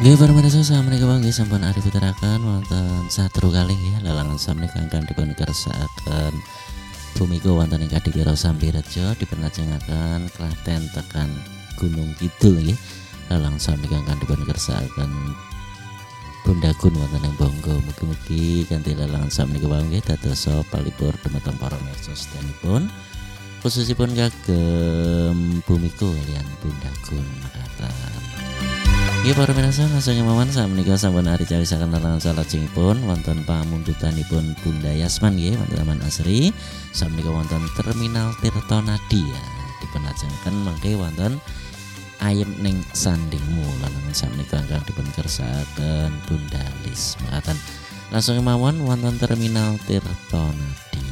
Nggih para pamirsa sakmenika nggih sampun ari puteraken wonten satru kalih nggih lelangan sakmenika ingkang dipun kersakaken Bumiko wonten ing Kadipiro Sambirejo dipunlajengaken Klaten tekan Gunung Kidul nggih. Lelangan sakmenika ingkang dipun kersakaken Bundagun wonten ing Bonggo. Mugi-mugi kanthi lelangan sakmenika wau nggih dadosa palipur dhumateng para pamirsa sedanipun. Khususipun kagem Bumiko kaliyan Bundagun makaten. Nggih para pamirsa langsung kemawon sakmenika sampun ari cawisaken lelangan salajengipun wonten pamundutanipun Bunda Yasman nggih wonten Taman Asri. Sakmenika wonten Terminal Tirtonadi ya. Dipunlajengaken mangke wonten Ayem ning Sandingmu lelangan sakmenika ingkang dipun kersakaken Bunda Lis makaten. Langsung kemawon wonten Terminal Tirtonadi.